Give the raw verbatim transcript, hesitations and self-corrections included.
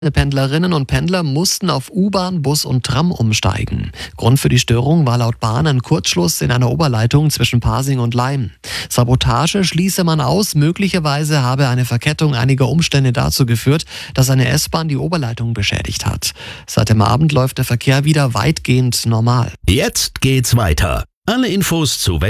Pendlerinnen und Pendler mussten auf U-Bahn, Bus und Tram umsteigen. Grund für die Störung war laut Bahn ein Kurzschluss in einer Oberleitung zwischen Pasing und Laim. Sabotage schließe man aus, möglicherweise habe eine Verkettung einiger Umstände dazu geführt, dass eine S-Bahn die Oberleitung beschädigt hat. Seit dem Abend läuft der Verkehr wieder weitgehend normal. Jetzt geht's weiter. Alle Infos zu